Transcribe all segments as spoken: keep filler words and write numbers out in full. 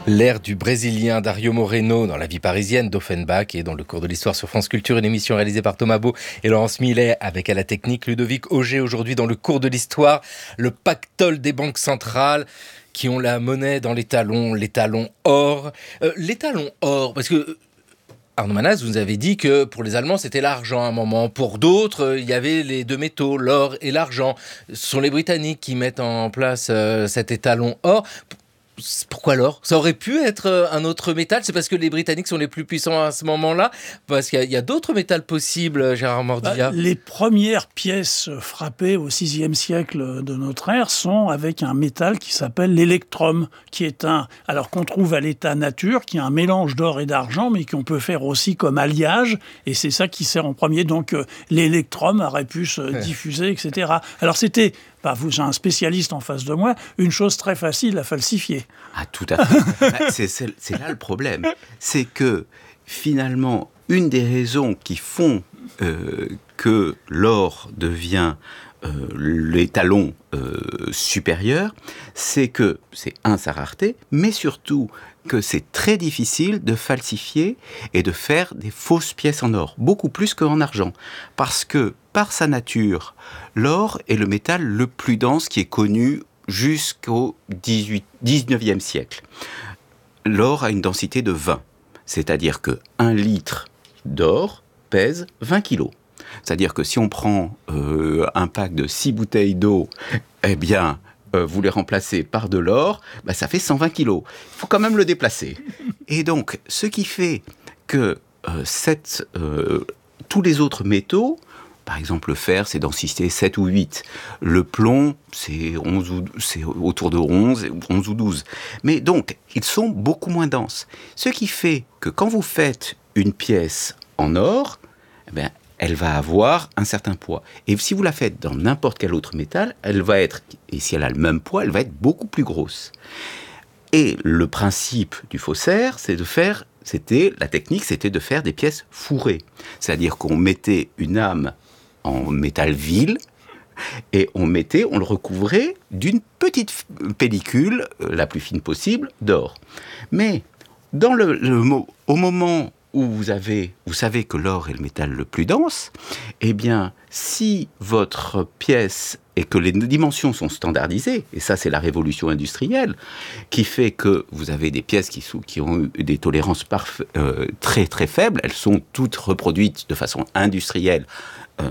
L'ère du Brésilien Dario Moreno dans la vie parisienne d'Offenbach et dans le cours de l'histoire sur France Culture, une émission réalisée par Thomas Beau et Laurence Millet avec à la technique Ludovic Auger. Aujourd'hui dans le cours de l'histoire, le pactole des banques centrales qui ont la monnaie dans les talons, les talons or. Euh, les talons or, parce que Arnaud Manas, vous nous avez dit que pour les Allemands, c'était l'argent à un moment. Pour d'autres, il y avait les deux métaux, l'or et l'argent. Ce sont les Britanniques qui mettent en place euh, cet étalon or. Pourquoi l'or ? Ça aurait pu être un autre métal ? C'est parce que les Britanniques sont les plus puissants à ce moment-là ? Parce qu'il y a, il y a d'autres métals possibles, Gérard Mordillat. Bah, les premières pièces frappées au sixième siècle de notre ère sont avec un métal qui s'appelle l'électrum, qui est un, alors qu'on trouve à l'état nature, qui est un mélange d'or et d'argent, mais qu'on peut faire aussi comme alliage, et c'est ça qui sert en premier. Donc euh, l'électrum aurait pu se diffuser, et cetera. Alors c'était... Bah, vous, j'ai un spécialiste en face de moi, une chose très facile à falsifier. Ah, tout à fait. Bah, c'est, c'est, c'est là le problème. C'est que, finalement, une des raisons qui font euh, que l'or devient euh, l'étalon euh, supérieur, c'est que, c'est un, sa rareté, mais surtout que c'est très difficile de falsifier et de faire des fausses pièces en or, beaucoup plus qu'en argent. Parce que, par sa nature, l'or est le métal le plus dense qui est connu jusqu'au dix-neuvième siècle. L'or a une densité de vingt, c'est-à-dire que un litre d'or pèse vingt kilos. C'est-à-dire que si on prend euh, un pack de six bouteilles d'eau, eh bien, euh, vous les remplacez par de l'or, bah, ça fait cent vingt kilos. Il faut quand même le déplacer. Et donc, ce qui fait que euh, cette, euh, tous les autres métaux, par exemple, le fer, c'est densité sept ou huit. Le plomb, c'est, onze ou, c'est autour de onze, onze ou douze. Mais donc, ils sont beaucoup moins denses. Ce qui fait que quand vous faites une pièce en or, eh bien, elle va avoir un certain poids. Et si vous la faites dans n'importe quel autre métal, elle va être, et si elle a le même poids, elle va être beaucoup plus grosse. Et le principe du faussaire, c'est de faire, c'était, la technique, c'était de faire des pièces fourrées. C'est-à-dire qu'on mettait une âme en métal vil, et on mettait, on le recouvrait d'une petite pellicule, euh, la plus fine possible, d'or. Mais dans le, le, au moment où vous avez, vous savez que l'or est le métal le plus dense, eh bien, si votre pièce et que les dimensions sont standardisées, et ça c'est la révolution industrielle, qui fait que vous avez des pièces qui, sont, qui ont eu des tolérances parfa- euh, très très faibles, elles sont toutes reproduites de façon industrielle, Euh,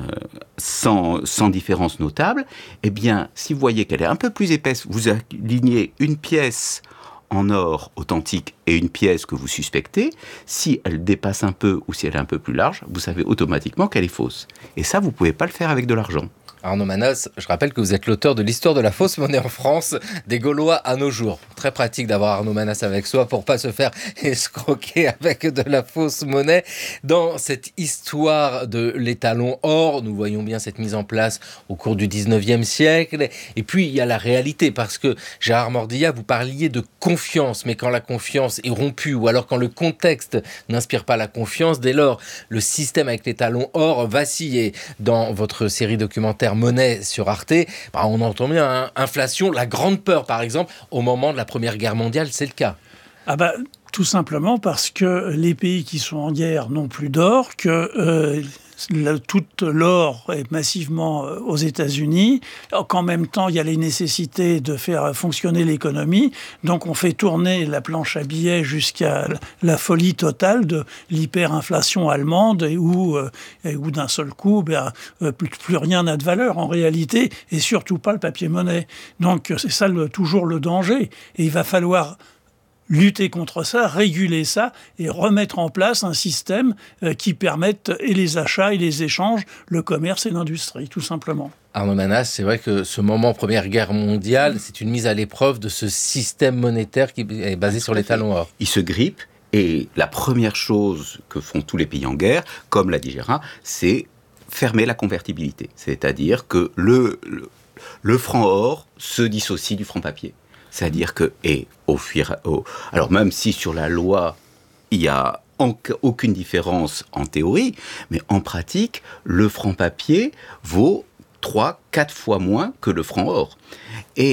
sans, sans différence notable, eh bien, si vous voyez qu'elle est un peu plus épaisse, vous alignez une pièce en or authentique et une pièce que vous suspectez, si elle dépasse un peu ou si elle est un peu plus large, vous savez automatiquement qu'elle est fausse. Et ça, vous ne pouvez pas le faire avec de l'argent. Arnaud Manas, je rappelle que vous êtes l'auteur de l'histoire de la fausse monnaie en France, des Gaulois à nos jours. Très pratique d'avoir Arnaud Manas avec soi pour pas se faire escroquer avec de la fausse monnaie. Dans cette histoire de l'étalon or, nous voyons bien cette mise en place au cours du dix-neuvième siècle. Et puis, il y a la réalité, parce que, Gérard Mordillat, vous parliez de confiance, mais quand la confiance est rompue, ou alors quand le contexte n'inspire pas la confiance, dès lors, le système avec l'étalon or vacille. Dans votre série documentaire Monnaie sur Arte, bah on entend bien, hein, inflation, la grande peur par exemple, au moment de la Première Guerre mondiale, c'est le cas. Ah bah, tout simplement parce que les pays qui sont en guerre n'ont plus d'or, que euh, le, tout l'or est massivement aux États-Unis, qu'en même temps il y a les nécessités de faire fonctionner l'économie, donc on fait tourner la planche à billets jusqu'à la folie totale de l'hyperinflation allemande, et où, euh, et où d'un seul coup ben, euh, plus, plus rien n'a de valeur en réalité, et surtout pas le papier-monnaie. Donc c'est ça le, toujours le danger, et il va falloir lutter contre ça, réguler ça et remettre en place un système euh, qui permette et les achats et les échanges, le commerce et l'industrie, tout simplement. Arnaud Manas, c'est vrai que ce moment Première Guerre mondiale, c'est une mise à l'épreuve de ce système monétaire qui est basé sur l'étalon or. Il se grippe et la première chose que font tous les pays en guerre, comme l'a dit Gérard, c'est fermer la convertibilité. C'est-à-dire que le, le, le franc or se dissocie du franc papier. C'est-à-dire que, et au fur, au, alors même si sur la loi, il n'y a en, aucune différence en théorie, mais en pratique, le franc papier vaut trois, quatre fois moins que le franc or. Et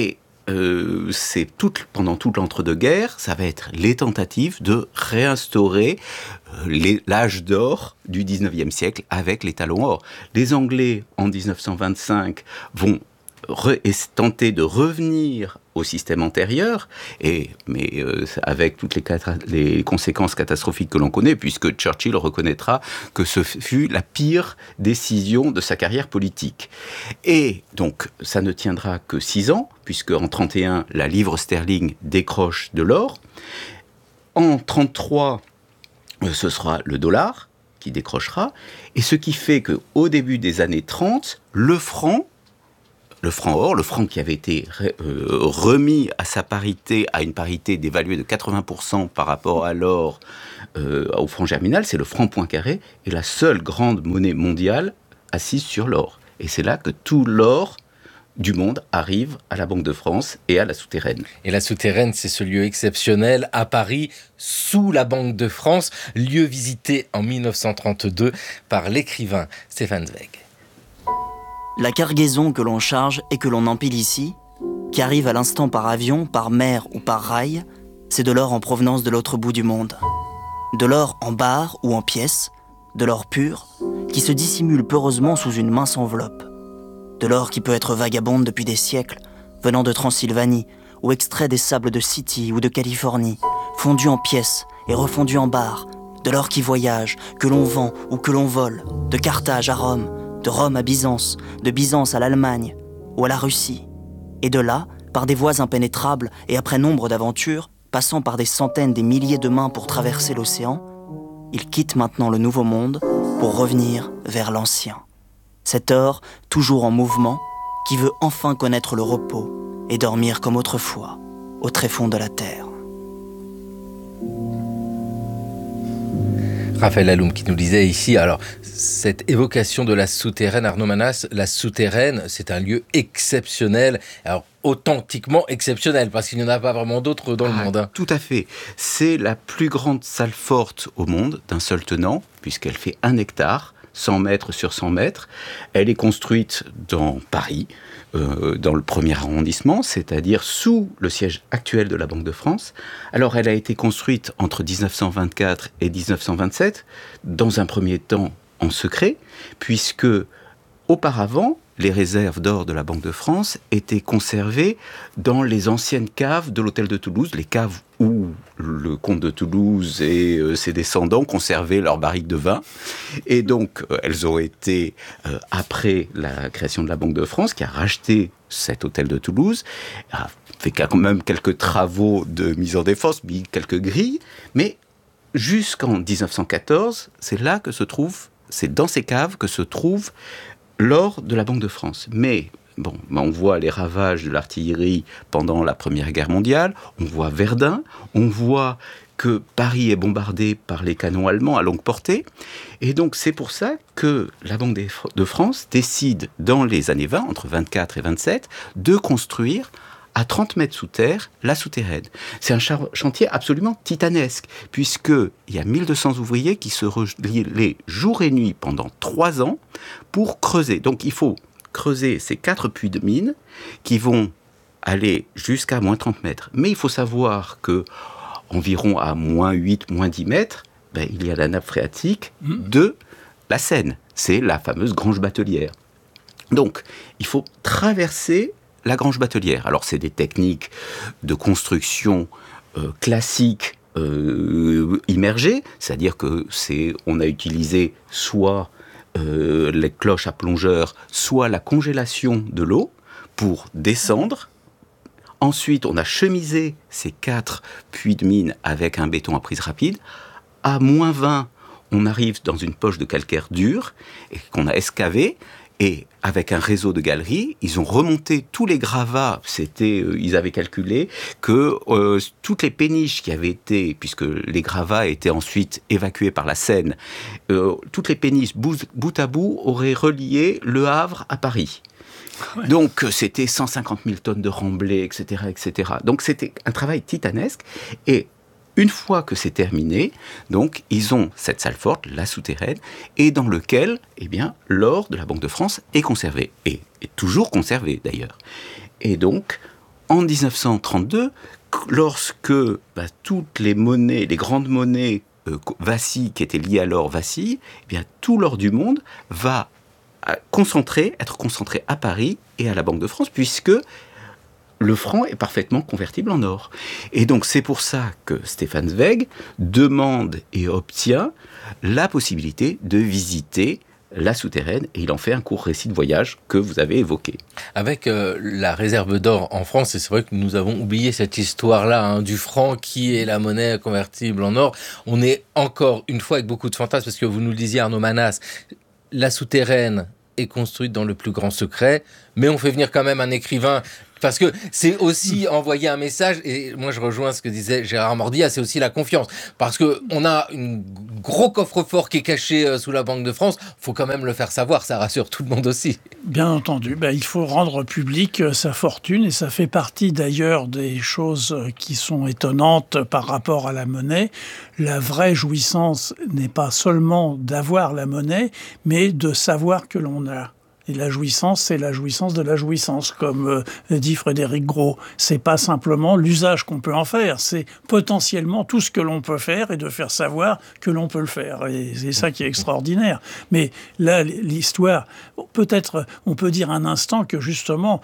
euh, c'est tout, pendant tout l'entre-deux-guerres, ça va être les tentatives de réinstaurer euh, les, l'âge d'or du dix-neuvième siècle avec les talons or. Les Anglais, en dix-neuf cent vingt-cinq, vont re- tenter de revenir au système antérieur, et, mais euh, avec toutes les, cata- les conséquences catastrophiques que l'on connaît, puisque Churchill reconnaîtra que ce fut la pire décision de sa carrière politique. Et donc, ça ne tiendra que six ans, puisque en trente et un, la livre sterling décroche de l'or. En trente-trois, euh, ce sera le dollar qui décrochera, et ce qui fait qu'au début des années trente, le franc, le franc or, le franc qui avait été euh, remis à sa parité, à une parité dévaluée de quatre-vingts pour cent par rapport à l'or, euh, au franc germinal, c'est le franc Poincaré, est la seule grande monnaie mondiale assise sur l'or. Et c'est là que tout l'or du monde arrive à la Banque de France et à la Souterraine. Et la Souterraine, c'est ce lieu exceptionnel à Paris, sous la Banque de France, lieu visité en dix-neuf cent trente-deux par l'écrivain Stefan Zweig. La cargaison que l'on charge et que l'on empile ici, qui arrive à l'instant par avion, par mer ou par rail, c'est de l'or en provenance de l'autre bout du monde. De l'or en barres ou en pièces, de l'or pur, qui se dissimule peureusement sous une mince enveloppe. De l'or qui peut être vagabonde depuis des siècles, venant de Transylvanie, ou extrait des sables de City ou de Californie, fondu en pièces et refondu en barres. De l'or qui voyage, que l'on vend ou que l'on vole, de Carthage à Rome, de Rome à Byzance, de Byzance à l'Allemagne ou à la Russie. Et de là, par des voies impénétrables et après nombre d'aventures, passant par des centaines, des milliers de mains pour traverser l'océan, il quitte maintenant le nouveau monde pour revenir vers l'ancien. Cet or, toujours en mouvement, qui veut enfin connaître le repos et dormir comme autrefois, au tréfonds de la terre. Raphaël Alloum qui nous disait ici, alors cette évocation de la souterraine, Arnaud Manas, la souterraine, c'est un lieu exceptionnel, alors authentiquement exceptionnel, parce qu'il n'y en a pas vraiment d'autres dans ah, le monde. Hein. Tout à fait. C'est la plus grande salle forte au monde, d'un seul tenant, puisqu'elle fait un hectare, cent mètres sur cent mètres. Elle est construite dans Paris, euh, dans le premier arrondissement, c'est-à-dire sous le siège actuel de la Banque de France. Alors, elle a été construite entre dix-neuf cent vingt-quatre et dix-neuf cent vingt-sept, dans un premier temps en secret, puisque auparavant, les réserves d'or de la Banque de France étaient conservées dans les anciennes caves de l'hôtel de Toulouse, les caves où le comte de Toulouse et euh, ses descendants conservaient leurs barriques de vin. Et donc, euh, elles ont été, euh, après la création de la Banque de France, qui a racheté cet hôtel de Toulouse, a fait quand même quelques travaux de mise en défense, mis quelques grilles, mais jusqu'en dix-neuf cent quatorze, c'est là que se trouve, c'est dans ces caves que se trouve l'or de la Banque de France. Mais bon, on voit les ravages de l'artillerie pendant la Première Guerre mondiale, on voit Verdun, on voit que Paris est bombardé par les canons allemands à longue portée, et donc c'est pour ça que la Banque de France décide dans les années vingt, entre vingt-quatre et vingt-sept, de construire à trente mètres sous terre, la souterraine. C'est un chantier absolument titanesque, puisqu'il y a mille deux cents ouvriers qui se relaient jour et nuit pendant trois ans pour creuser. Donc il faut creuser ces quatre puits de mine qui vont aller jusqu'à moins trente mètres. Mais il faut savoir que environ à moins huit, moins dix mètres, ben, il y a la nappe phréatique de la Seine. C'est la fameuse grange batelière. Donc il faut traverser la grange batelière. Alors, c'est des techniques de construction euh, classiques euh, immergées, c'est-à-dire que c'est, on a utilisé soit euh, les cloches à plongeur, soit la congélation de l'eau pour descendre. Ensuite, on a chemisé ces quatre puits de mine avec un béton à prise rapide. À moins vingt, on arrive dans une poche de calcaire dur et qu'on a excavé. Et avec un réseau de galeries, ils ont remonté tous les gravats. C'était, euh, ils avaient calculé que euh, toutes les péniches qui avaient été, puisque les gravats étaient ensuite évacués par la Seine, euh, toutes les péniches bout, bout à bout auraient relié Le Havre à Paris. Ouais. Donc c'était cent cinquante mille tonnes de remblais, et cetera, et cetera. Donc c'était un travail titanesque. Et une fois que c'est terminé, donc, ils ont cette salle forte, la souterraine, et dans lequel, eh bien, l'or de la Banque de France est conservé, et est toujours conservé d'ailleurs. Et donc, en dix-neuf cent trente-deux, lorsque bah, toutes les monnaies, les grandes monnaies euh, vacillent, qui étaient liées à l'or vacillent, eh bien tout l'or du monde va concentrer, être concentré à Paris et à la Banque de France, puisque le franc est parfaitement convertible en or. Et donc c'est pour ça que Stefan Zweig demande et obtient la possibilité de visiter la souterraine, et il en fait un court récit de voyage que vous avez évoqué. Avec euh, la réserve d'or en France, et c'est vrai que nous avons oublié cette histoire-là hein, du franc qui est la monnaie convertible en or, on est encore une fois avec beaucoup de fantasmes, parce que vous nous le disiez Arnaud Manas, la souterraine est construite dans le plus grand secret, mais on fait venir quand même un écrivain, parce que c'est aussi envoyer un message, et moi je rejoins ce que disait Gérard Mordia, c'est aussi la confiance, parce qu'on a un gros coffre-fort qui est caché sous la Banque de France, il faut quand même le faire savoir, ça rassure tout le monde aussi. Bien entendu, ben, il faut rendre public sa fortune, et ça fait partie d'ailleurs des choses qui sont étonnantes par rapport à la monnaie. La vraie jouissance n'est pas seulement d'avoir la monnaie, mais de savoir que l'on a. Et la jouissance, c'est la jouissance de la jouissance, comme euh, dit Frédéric Gros. C'est pas simplement l'usage qu'on peut en faire, c'est potentiellement tout ce que l'on peut faire et de faire savoir que l'on peut le faire. Et c'est ça qui est extraordinaire. Mais là, l'histoire, peut-être, on peut dire un instant que justement,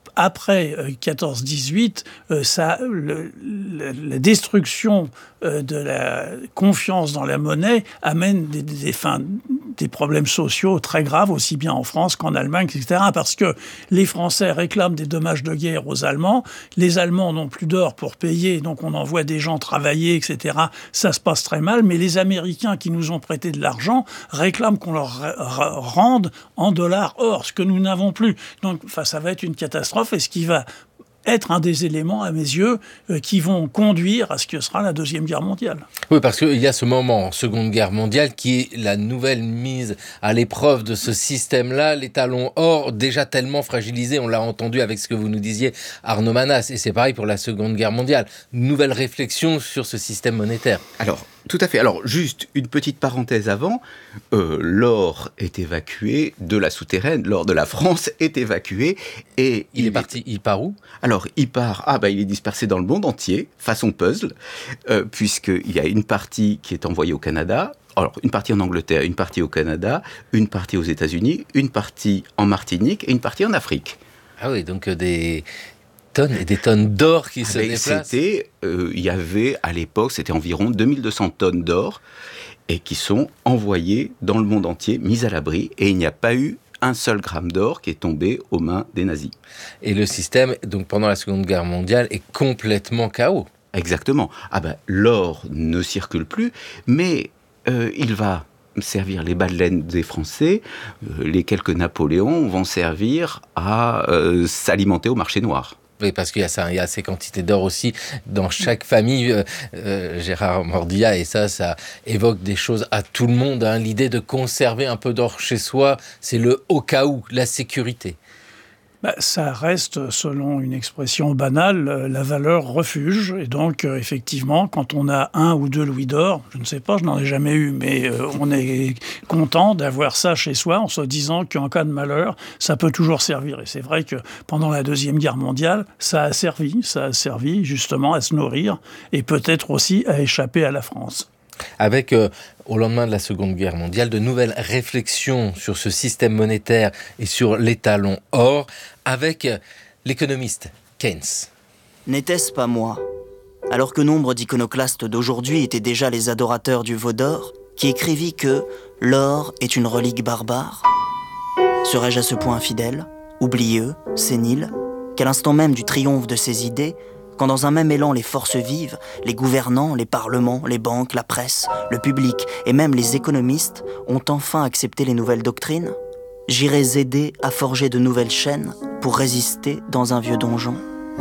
après quatorze dix-huit, euh, ça, le, le, la destruction euh, de la confiance dans la monnaie amène des, des, des, fins, des problèmes sociaux très graves, aussi bien en France qu'en Allemagne, et cetera. Parce que les Français réclament des dommages de guerre aux Allemands, les Allemands n'ont plus d'or pour payer, donc on envoie des gens travailler, et cetera. Ça se passe très mal, mais les Américains qui nous ont prêté de l'argent réclament qu'on leur rende en dollars or, ce que nous n'avons plus. Donc enfin, ça va être une catastrophe, et ce qui va être un des éléments, à mes yeux, euh, qui vont conduire à ce que sera la Deuxième Guerre mondiale. Oui, parce qu'il y a ce moment, Seconde Guerre mondiale, qui est la nouvelle mise à l'épreuve de ce système-là, l'étalon or, déjà tellement fragilisé, on l'a entendu avec ce que vous nous disiez, Arnaud Manas, et c'est pareil pour la Seconde Guerre mondiale. Nouvelle réflexion sur ce système monétaire. Alors, tout à fait. Alors, juste une petite parenthèse avant, euh, l'or est évacué de la souterraine, l'or de la France est évacué, et... Il, il est parti, il part où ? Alors, il part, ah bah il est dispersé dans le monde entier, façon puzzle, euh, puisqu'il y a une partie qui est envoyée au Canada, alors une partie en Angleterre, une partie au Canada, une partie aux États-Unis, une partie en Martinique et une partie en Afrique. Ah oui, donc euh, des... tonnes et des tonnes d'or qui ah se ben, déplacent. C'était, euh, il y avait à l'époque, c'était environ deux mille deux cents tonnes d'or et qui sont envoyées dans le monde entier, mises à l'abri, et il n'y a pas eu un seul gramme d'or qui est tombé aux mains des nazis. Et le système, donc pendant la Seconde Guerre mondiale, est complètement chaos. Exactement. Ah ben, l'or ne circule plus, mais euh, il va servir les bas de laine des Français, euh, les quelques Napoléons vont servir à euh, s'alimenter au marché noir. Oui, parce qu'il y a ça, il y a ces quantités d'or aussi dans chaque famille, euh, euh, Gérard Mordia, et ça, ça évoque des choses à tout le monde. Hein. L'idée de conserver un peu d'or chez soi, c'est le au cas où, la sécurité. Bah, ça reste, selon une expression banale, la valeur refuge. Et donc, euh, effectivement, quand on a un ou deux louis d'or, je ne sais pas, je n'en ai jamais eu, mais euh, on est content d'avoir ça chez soi en se disant qu'en cas de malheur, ça peut toujours servir. Et c'est vrai que pendant la Deuxième Guerre mondiale, ça a servi, ça a servi justement à se nourrir et peut-être aussi à échapper à la France. Avec, euh, au lendemain de la Seconde Guerre mondiale, de nouvelles réflexions sur ce système monétaire et sur l'étalon or, avec euh, l'économiste Keynes. N'était-ce pas moi, alors que nombre d'iconoclastes d'aujourd'hui étaient déjà les adorateurs du veau d'or, qui écrivit que l'or est une relique barbare ? Serais-je à ce point infidèle, oublieux, sénile, qu'à l'instant même du triomphe de ses idées, quand dans un même élan les forces vives, les gouvernants, les parlements, les banques, la presse, le public et même les économistes ont enfin accepté les nouvelles doctrines, j'irais aider à forger de nouvelles chaînes pour résister dans un vieux donjon.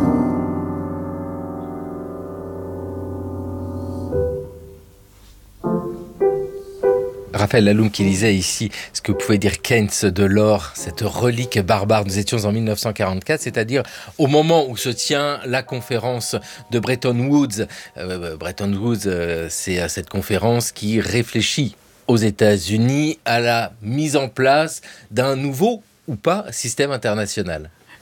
Raphaël Laloum qui lisait ici ce que pouvait dire Keynes de l'or, cette relique barbare. Nous étions en dix-neuf cent quarante-quatre, c'est-à-dire au moment où se tient la conférence de Bretton Woods. Euh, Bretton Woods, euh, c'est cette conférence qui réfléchit aux États-Unis à la mise en place d'un nouveau ou pas système international.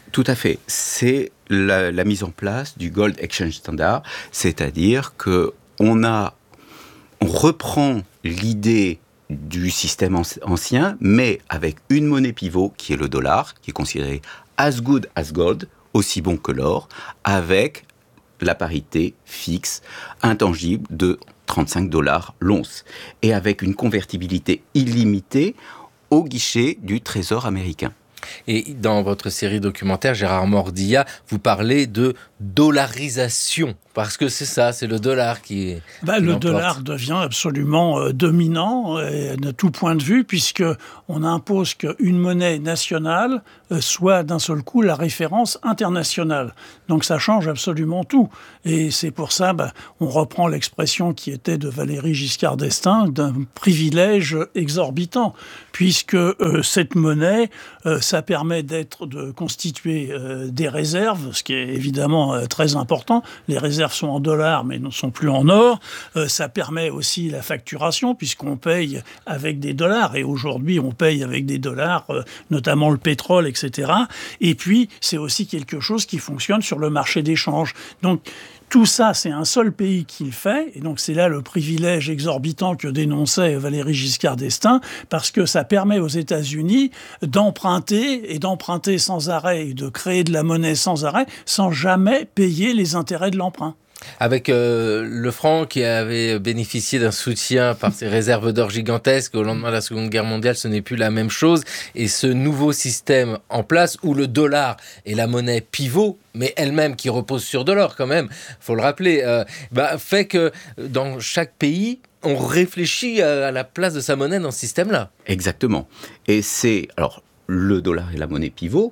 Tout à fait. C'est la, la mise en place du Gold Exchange Standard, c'est-à-dire que on a, on reprend l'idée du système ancien, mais avec une monnaie pivot qui est le dollar, qui est considéré as good as gold, aussi bon que l'or, avec la parité fixe, intangible de trente-cinq dollars l'once, et avec une convertibilité illimitée au guichet du Trésor américain. Et dans votre série documentaire, Gérard Mordillat, vous parlez de dollarisation, parce que c'est ça, c'est le dollar qui est... Ben, qui le l'emporte. dollar devient absolument euh, dominant euh, de tout point de vue, puisqu'on impose qu'une monnaie nationale euh, soit d'un seul coup la référence internationale. Donc ça change absolument tout. Et c'est pour ça, ben, on reprend l'expression qui était de Valéry Giscard d'Estaing, d'un privilège exorbitant, puisque euh, cette monnaie, euh, ça permet d'être, de constituer euh, des réserves, ce qui est évidemment euh, très important. Les réserves sont en dollars, mais ne sont plus en or. Euh, ça permet aussi la facturation, puisqu'on paye avec des dollars. Et aujourd'hui, on paye avec des dollars, euh, notamment le pétrole, et cetera. Et puis, c'est aussi quelque chose qui fonctionne sur le marché d'échange. Donc, tout ça, c'est un seul pays qui le fait, et donc c'est là le privilège exorbitant que dénonçait Valéry Giscard d'Estaing, parce que ça permet aux États-Unis d'emprunter, et d'emprunter sans arrêt, et de créer de la monnaie sans arrêt, sans jamais payer les intérêts de l'emprunt. Avec euh, le franc qui avait bénéficié d'un soutien par ses réserves d'or gigantesques au lendemain de la Seconde Guerre mondiale, ce n'est plus la même chose. Et ce nouveau système en place où le dollar est la monnaie pivot, mais elle-même qui repose sur de l'or quand même, faut le rappeler, euh, bah, fait que dans chaque pays, on réfléchit à la place de sa monnaie dans ce système-là. Exactement. Et c'est, alors, le dollar est la monnaie pivot,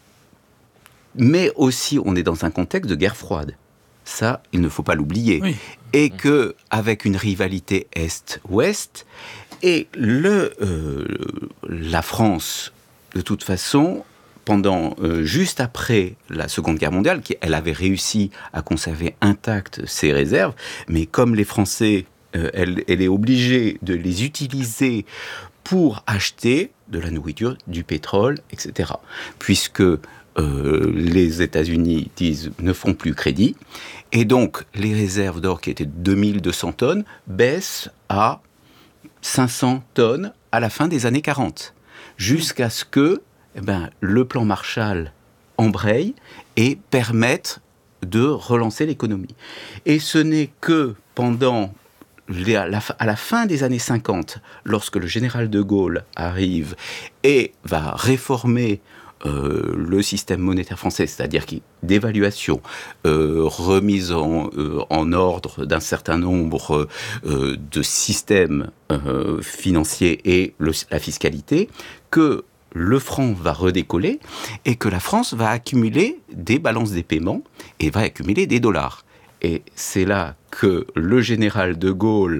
mais aussi on est dans un contexte de guerre froide. Ça, il ne faut pas l'oublier. Oui. Et que, avec une rivalité Est-Ouest, et le, euh, la France, de toute façon, pendant, euh, juste après la Seconde Guerre mondiale, elle avait réussi à conserver intactes ses réserves, mais comme les Français, euh, elle, elle est obligée de les utiliser pour acheter de la nourriture, du pétrole, et cetera. Puisque euh, les États-Unis disent ne font plus crédit. Et donc, les réserves d'or qui étaient de deux mille deux cents tonnes baissent à cinq cents tonnes à la fin des années quarante. Jusqu'à ce que eh ben, le plan Marshall embraye et permette de relancer l'économie. Et ce n'est que pendant... à la fin des années cinquante, lorsque le général de Gaulle arrive et va réformer euh, le système monétaire français, c'est-à-dire d'évaluation, euh, remise en, euh, en ordre d'un certain nombre euh, de systèmes euh, financiers et le, la fiscalité, que le franc va redécoller et que la France va accumuler des balances des paiements et va accumuler des dollars. Et c'est là que le général de Gaulle,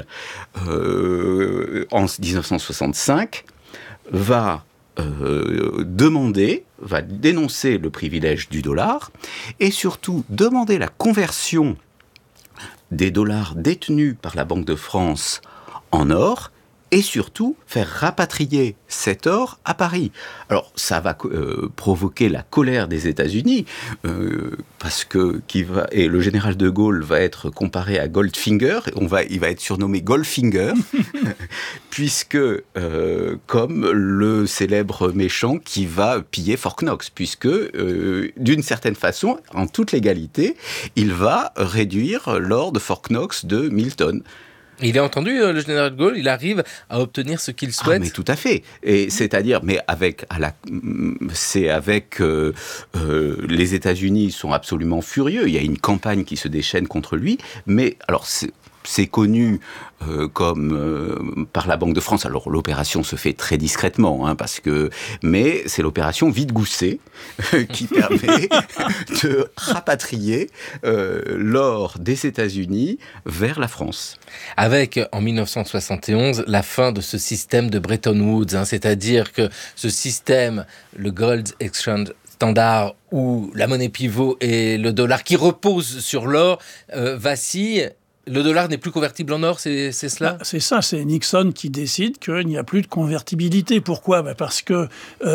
euh, en dix-neuf cent soixante-cinq, va euh, demander, va dénoncer le privilège du dollar, et surtout demander la conversion des dollars détenus par la Banque de France en or, et surtout faire rapatrier cet or à Paris. Alors, ça va euh, provoquer la colère des États-Unis, euh, parce que qui va, et le général de Gaulle va être comparé à Goldfinger, on va, il va être surnommé Goldfinger, puisque, euh, comme le célèbre méchant qui va piller Fort Knox, puisque, euh, d'une certaine façon, en toute légalité, il va réduire l'or de Fort Knox de mille tonnes. Il a entendu, euh, le général de Gaulle, il arrive à obtenir ce qu'il souhaite. Ah, mais tout à fait. Et c'est-à-dire, mais avec, à la, c'est avec euh, euh, les États-Unis sont absolument furieux. Il y a une campagne qui se déchaîne contre lui. Mais alors, c'est, c'est connu euh, comme euh, par la Banque de France. Alors l'opération se fait très discrètement, hein, parce que, mais c'est l'opération Vide-Gousset euh, qui permet de rapatrier euh, l'or des États-Unis vers la France. Avec, en dix-neuf cent soixante et onze, la fin de ce système de Bretton Woods, hein, c'est-à-dire que ce système, le Gold Exchange Standard, où la monnaie pivot et le dollar qui repose sur l'or euh, vacille. Le dollar n'est plus convertible en or, c'est, c'est cela ? Bah, c'est ça, c'est Nixon qui décide qu'il n'y a plus de convertibilité. Pourquoi ? Bah parce que euh,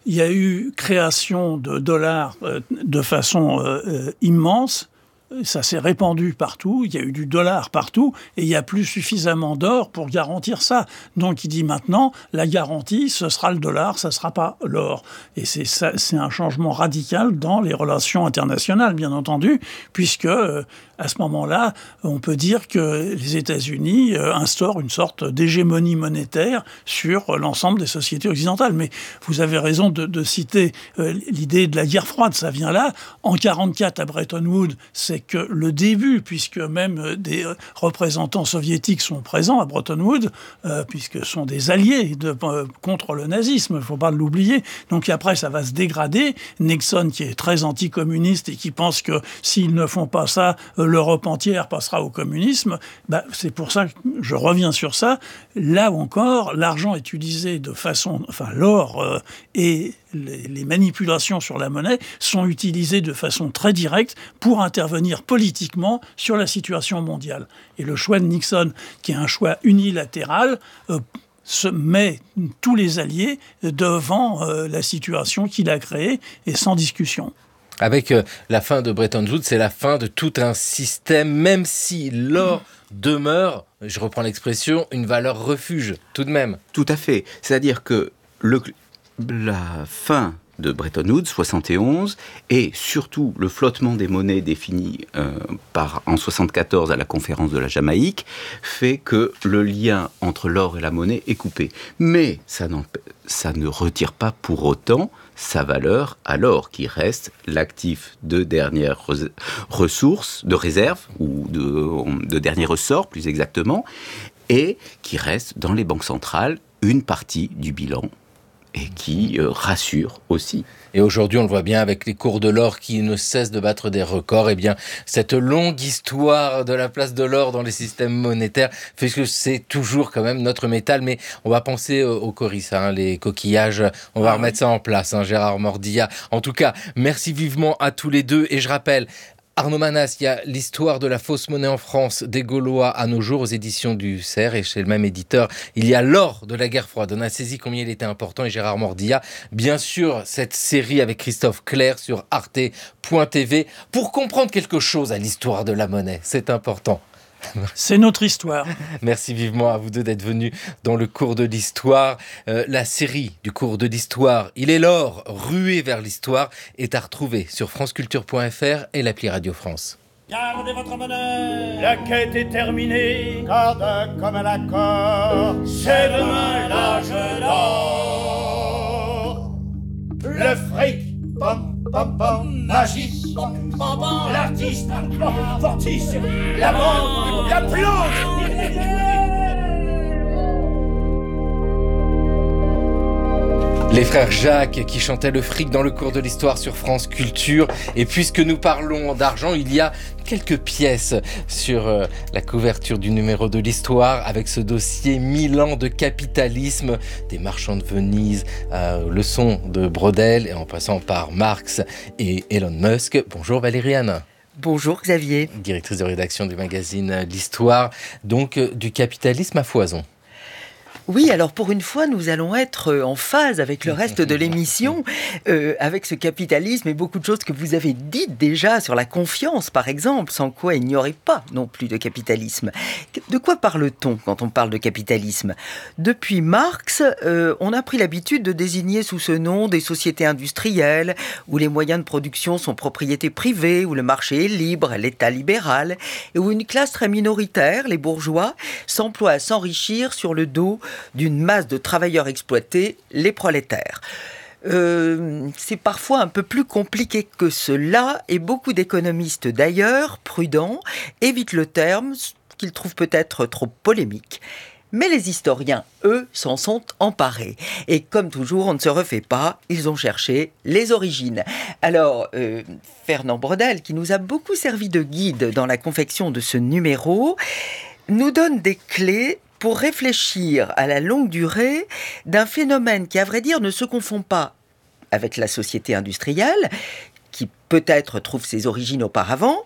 il y a eu création de dollars euh, de façon euh, euh, immense. Ça s'est répandu partout, il y a eu du dollar partout, et il n'y a plus suffisamment d'or pour garantir ça. Donc il dit maintenant, la garantie, ce sera le dollar, ça ne sera pas l'or. Et c'est, ça, c'est un changement radical dans les relations internationales, bien entendu, puisque euh, à ce moment-là, on peut dire que les États-Unis euh, instaurent une sorte d'hégémonie monétaire sur l'ensemble des sociétés occidentales. Mais vous avez raison de, de citer euh, l'idée de la guerre froide, ça vient là. En mille neuf cent quarante-quatre, à Bretton Woods, c'est que le début, puisque même des représentants soviétiques sont présents à Bretton Woods, euh, puisque ce sont des alliés de, euh, contre le nazisme, il ne faut pas l'oublier. Donc après, ça va se dégrader. Nixon, qui est très anticommuniste et qui pense que s'ils ne font pas ça, euh, l'Europe entière passera au communisme. Bah, c'est pour ça que je reviens sur ça. Là encore, l'argent est utilisé de façon... Enfin, l'or euh, et les, les manipulations sur la monnaie sont utilisées de façon très directe pour intervenir politiquement sur la situation mondiale. Et le choix de Nixon, qui est un choix unilatéral, euh, se met tous les alliés devant euh, la situation qu'il a créée et sans discussion. Avec euh, la fin de Bretton Woods, c'est la fin de tout un système, même si l'or demeure, je reprends l'expression, une valeur refuge, tout de même. Tout à fait. C'est-à-dire que le, la fin de Bretton Woods, soixante et onze, et surtout le flottement des monnaies défini euh, par, en soixante-quatorze à la conférence de la Jamaïque, fait que le lien entre l'or et la monnaie est coupé. Mais ça, ça ne retire pas pour autant sa valeur à l'or, qui reste l'actif de dernière ressource, de réserve, ou de, de dernier ressort plus exactement, et qui reste dans les banques centrales une partie du bilan, et qui euh, rassure aussi. Et aujourd'hui, on le voit bien avec les cours de l'or qui ne cessent de battre des records. Eh bien, cette longue histoire de la place de l'or dans les systèmes monétaires fait que c'est toujours quand même notre métal. Mais on va penser aux coryces, hein, les coquillages. On va ah remettre oui. ça en place, hein, Gérard Mordia. En tout cas, merci vivement à tous les deux. Et je rappelle, Arnaud Manas, il y a l'histoire de la fausse monnaie en France, des Gaulois à nos jours, aux éditions du Cerf, et chez le même éditeur, il y a l'or de la guerre froide. On a saisi combien il était important, et Gérard Mordia, bien sûr, cette série avec Christophe Clair sur arte point t v, pour comprendre quelque chose à l'histoire de la monnaie, c'est important. C'est notre histoire. Merci vivement à vous deux d'être venus dans le cours de l'histoire. Euh, la série du cours de l'histoire, Il est l'or, rué vers l'histoire, est à retrouver sur franceculture point f r et l'appli Radio France. Gardez votre monnaie, la quête est terminée, garde comme un accord, c'est demain l'âge d'or. Le fric, pom pom pom, magie, pom pom pom, l'artiste, fortis, la bande, la plante. Les frères Jacques qui chantaient le fric dans le cours de l'histoire sur France Culture. Et puisque nous parlons d'argent, il y a quelques pièces sur euh, la couverture du numéro de l'histoire avec ce dossier mille ans de capitalisme, des marchands de Venise, euh, le son de Brodel et en passant par Marx et Elon Musk. Bonjour Valériane. Bonjour Xavier. Directrice de rédaction du magazine L'Histoire, donc euh, du capitalisme à foison. Oui, alors pour une fois, nous allons être en phase avec le reste de l'émission, euh, avec ce capitalisme et beaucoup de choses que vous avez dites déjà sur la confiance, par exemple, sans quoi il n'y aurait pas non plus de capitalisme. De quoi parle-t-on quand on parle de capitalisme ? Depuis Marx, euh, on a pris l'habitude de désigner sous ce nom des sociétés industrielles, où les moyens de production sont propriété privée, où le marché est libre, l'État libéral, et où une classe très minoritaire, les bourgeois, s'emploie à s'enrichir sur le dos d'une masse de travailleurs exploités, les prolétaires. Euh, c'est parfois un peu plus compliqué que cela, et beaucoup d'économistes d'ailleurs, prudents, évitent le terme, qu'ils trouvent peut-être trop polémique. Mais les historiens, eux, s'en sont emparés. Et comme toujours, on ne se refait pas, ils ont cherché les origines. Alors, euh, Fernand Brodel, qui nous a beaucoup servi de guide dans la confection de ce numéro, nous donne des clés pour réfléchir à la longue durée d'un phénomène qui, à vrai dire, ne se confond pas avec la société industrielle, qui peut-être trouve ses origines auparavant,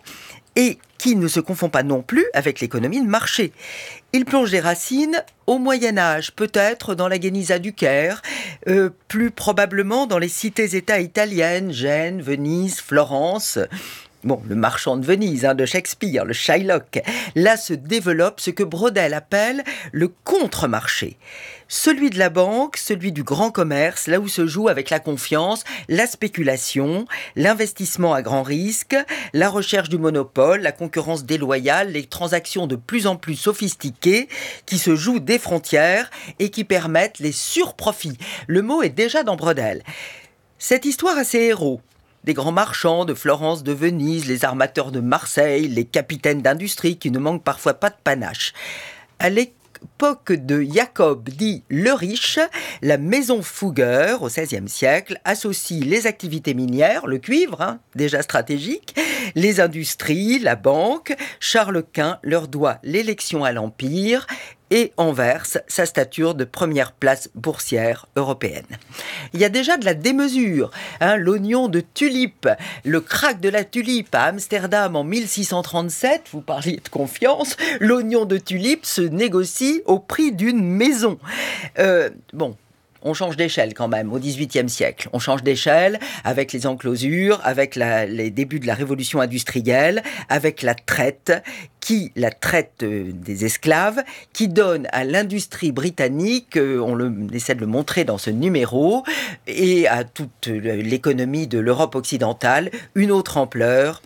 et qui ne se confond pas non plus avec l'économie de marché. Il plonge des racines au Moyen-Âge, peut-être dans la Guénisa du Caire, euh, plus probablement dans les cités-États italiennes, Gênes, Venise, Florence. Bon, le marchand de Venise, hein, de Shakespeare, le Shylock. Là se développe ce que Braudel appelle le contre-marché. Celui de la banque, celui du grand commerce, là où se joue avec la confiance, la spéculation, l'investissement à grand risque, la recherche du monopole, la concurrence déloyale, les transactions de plus en plus sophistiquées qui se jouent des frontières et qui permettent les surprofits. Le mot est déjà dans Braudel. Cette histoire a ses héros. Des grands marchands de Florence, de Venise, les armateurs de Marseille, les capitaines d'industrie qui ne manquent parfois pas de panache. À l'époque de Jacob, dit le Riche, la maison Fugger, au seizième siècle, associe les activités minières, le cuivre, hein, déjà stratégique, les industries, la banque. Charles Quint leur doit l'élection à l'Empire et en verse sa stature de première place boursière européenne. Il y a déjà de la démesure, hein, l'oignon de tulipe, le krach de la tulipe à Amsterdam en mille six cent trente-sept, vous parliez de confiance, l'oignon de tulipe se négocie au prix d'une maison. Euh, bon, on change d'échelle quand même au dix-huitième siècle. On change d'échelle avec les enclosures, avec la, les débuts de la révolution industrielle, avec la traite, qui la traite des esclaves, qui donne à l'industrie britannique, on, le, on essaie de le montrer dans ce numéro, et à toute l'économie de l'Europe occidentale, une autre ampleur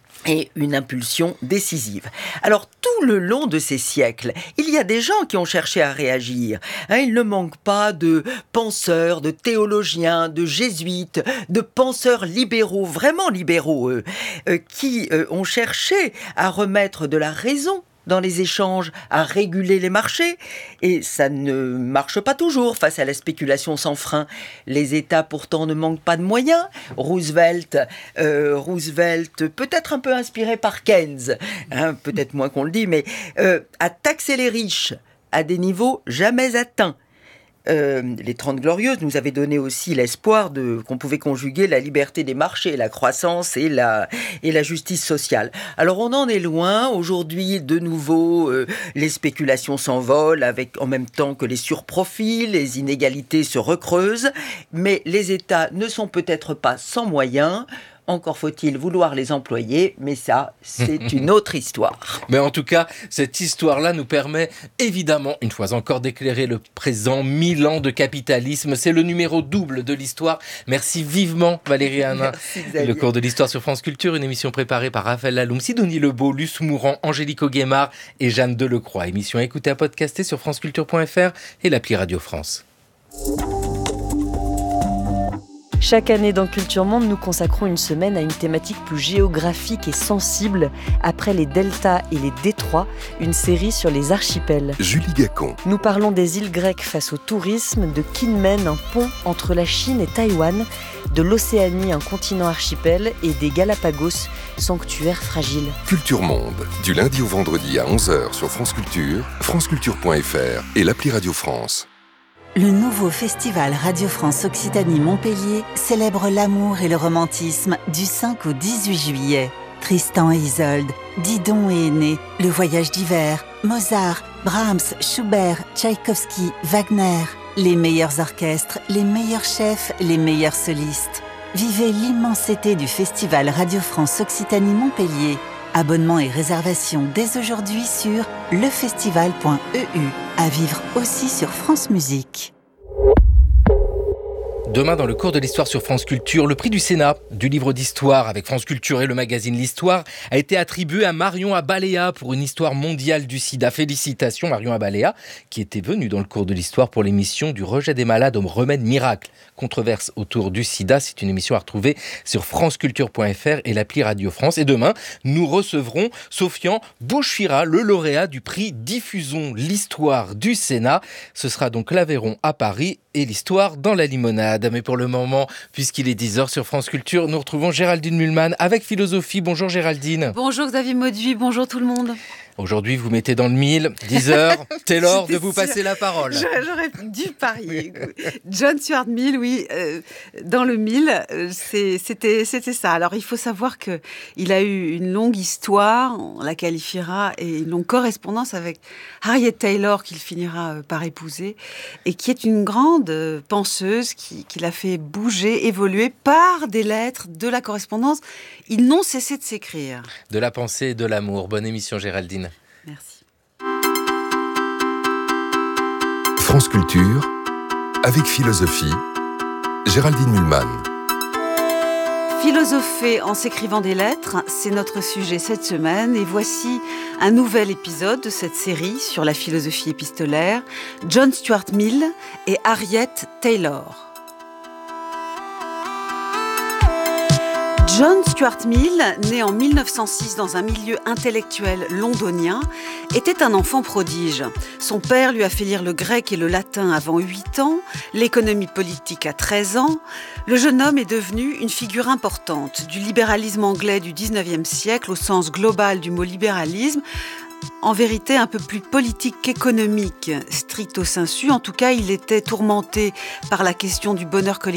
et une impulsion décisive. Alors, tout le long de ces siècles, il y a des gens qui ont cherché à réagir. Hein, il ne manque pas de penseurs, de théologiens, de jésuites, de penseurs libéraux, vraiment libéraux, eux, euh, qui euh, ont cherché à remettre de la raison dans les échanges, à réguler les marchés. Et ça ne marche pas toujours face à la spéculation sans frein. Les États, pourtant, ne manquent pas de moyens. Roosevelt, euh, Roosevelt peut-être un peu inspiré par Keynes, hein, peut-être moins qu'on le dit, mais euh, a taxé les riches à des niveaux jamais atteints. Euh, les Trente Glorieuses nous avaient donné aussi l'espoir de, qu'on pouvait conjuguer la liberté des marchés, la croissance et la, et la justice sociale. Alors on en est loin. Aujourd'hui, de nouveau, euh, les spéculations s'envolent avec, en même temps que les surprofits, les inégalités se recreusent, mais les États ne sont peut-être pas sans moyens. Encore faut-il vouloir les employer, mais ça, c'est une autre histoire. Mais en tout cas, cette histoire-là nous permet évidemment, une fois encore, d'éclairer le présent. Mille ans de capitalisme, c'est le numéro double de l'histoire. Merci vivement, Valérie Hanin. Le cours de l'histoire sur France Culture, une émission préparée par Raphaël Laloum, Sidonie Lebeau, Luce Mourant, Angélique Auguemard et Jeanne Delecroix. Émission à écouter, à podcaster sur franceculture point f r et l'appli Radio France. Chaque année dans Culture Monde, nous consacrons une semaine à une thématique plus géographique et sensible. Après les deltas et les détroits, une série sur les archipels. Julie Gacon. Nous parlons des îles grecques face au tourisme, de Kinmen, un pont entre la Chine et Taïwan, de l'Océanie, un continent archipel, et des Galapagos, sanctuaires fragiles. Culture Monde, du lundi au vendredi à onze heures sur France Culture, franceculture point f r et l'appli Radio France. Le nouveau festival Radio France Occitanie-Montpellier célèbre l'amour et le romantisme du cinq au dix-huit juillet. Tristan et Isolde, Didon et Aîné, Le Voyage d'hiver, Mozart, Brahms, Schubert, Tchaïkovski, Wagner. Les meilleurs orchestres, les meilleurs chefs, les meilleurs solistes. Vivez l'immensité du festival Radio France Occitanie-Montpellier. Abonnements et réservations dès aujourd'hui sur lefestival point e u. À vivre aussi sur France Musique. Demain, dans le cours de l'histoire sur France Culture, le prix du Sénat du livre d'histoire avec France Culture et le magazine L'Histoire a été attribué à Marion Abalea pour une histoire mondiale du sida. Félicitations Marion Abalea, qui était venue dans le cours de l'histoire pour l'émission du rejet des malades au remède miracle. Controverse autour du sida, c'est une émission à retrouver sur franceculture point f r et l'appli Radio France. Et demain, nous recevrons Sofian Bouchfira, le lauréat du prix Diffusons l'histoire du Sénat. Ce sera donc l'Aveyron à Paris et l'histoire dans la limonade. Mais pour le moment, puisqu'il est dix heures sur France Culture, nous retrouvons Géraldine Mühlmann avec Philosophie. Bonjour Géraldine. Bonjour Xavier Mauduit, bonjour tout le monde. Aujourd'hui, vous mettez dans le mille, dix heures. Taylor, de vous sûre. passer la parole. J'aurais, j'aurais dû parier. John Stuart Mill, oui, euh, dans le mille, euh, c'est, c'était, c'était ça. Alors, il faut savoir qu'il a eu une longue histoire, on la qualifiera, et une longue correspondance avec Harriet Taylor, qu'il finira euh, par épouser, et qui est une grande euh, penseuse qui, qui l'a fait bouger, évoluer par des lettres, de la correspondance. Ils n'ont cessé de s'écrire. De la pensée et de l'amour. Bonne émission, Géraldine. Merci. France Culture, avec philosophie, Géraldine Mühlmann. Philosopher en s'écrivant des lettres, c'est notre sujet cette semaine. Et voici un nouvel épisode de cette série sur la philosophie épistolaire. John Stuart Mill et Harriet Taylor. John Stuart Mill, né en mille neuf cent six dans un milieu intellectuel londonien, était un enfant prodige. Son père lui a fait lire le grec et le latin avant huit ans, l'économie politique à treize ans. Le jeune homme est devenu une figure importante du libéralisme anglais du dix-neuvième siècle au sens global du mot libéralisme. En vérité, un peu plus politique qu'économique, stricto sensu. En tout cas, il était tourmenté par la question du bonheur collectif